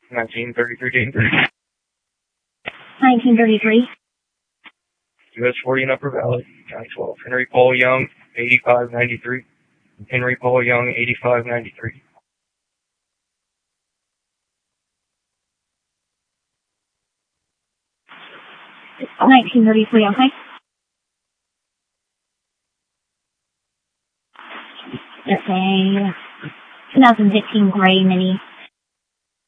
1933 Danbury. 1933. US 40 in Upper Valley, County 12. Henry Paul Young, 8593. Henry Paul Young, 8593. 1933, okay? It's a 2015 gray Mini.